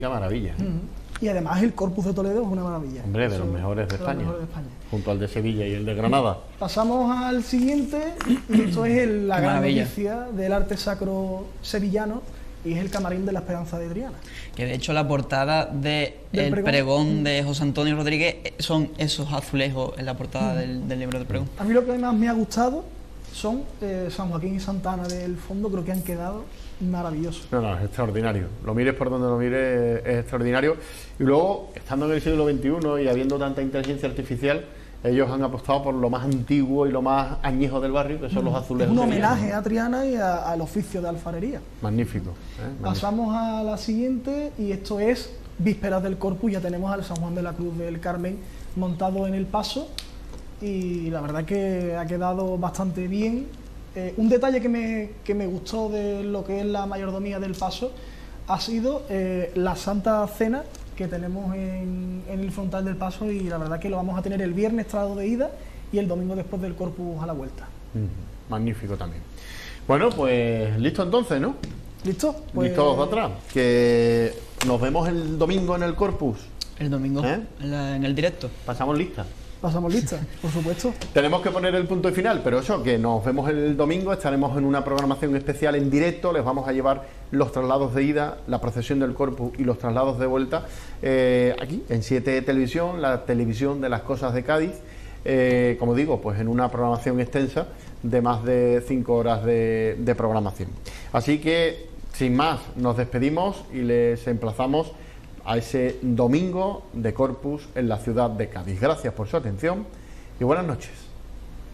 Qué maravilla. Y además el Corpus de Toledo es una maravilla. Hombre, de los mejores de España. Junto al de Sevilla y el de Granada. Pasamos al siguiente, y esto es la gran maravilla. noticia del arte sacro sevillano, y es el Camarín de la Esperanza de Triana. Que de hecho la portada del pregón. pregón de José Antonio Rodríguez son esos azulejos en la portada del libro de pregón. A mí lo que más me ha gustado son San Joaquín y Santa Ana del fondo, creo que han quedado maravillosos. No, es extraordinario. Lo mires por donde lo mires, es extraordinario. Y luego, estando en el siglo XXI y habiendo tanta inteligencia artificial, ellos han apostado por lo más antiguo y lo más añejo del barrio, que son los Es azulejos. un sevillanos. homenaje a Triana y al oficio de alfarería. Magnífico. Magnífico. Pasamos a la siguiente, y esto es Vísperas del Corpus. Ya tenemos al San Juan de la Cruz del Carmen montado en el paso, y la verdad que ha quedado bastante bien. Un detalle que me gustó de lo que es la mayordomía del paso ha sido la Santa Cena que tenemos en el frontal del paso, y la verdad que lo vamos a tener el viernes trado de ida y el domingo después del Corpus a la vuelta. Magnífico también. Bueno, pues listo entonces, ¿no? ¿Listo? Pues, Listo los de atrás. Que nos vemos el domingo en el Corpus. El domingo, en el directo. Pasamos lista. pasamos lista, por supuesto. Tenemos que poner el punto y final, pero eso, que nos vemos el domingo, estaremos en una programación especial en directo, les vamos a llevar los traslados de ida, la procesión del Corpus y los traslados de vuelta, aquí, en 7 Televisión, la televisión de las cosas de Cádiz, como digo, pues en una programación extensa de más de 5 horas de programación. Así que, sin más, nos despedimos y les emplazamos a ese domingo de Corpus en la ciudad de Cádiz. Gracias por su atención y buenas noches.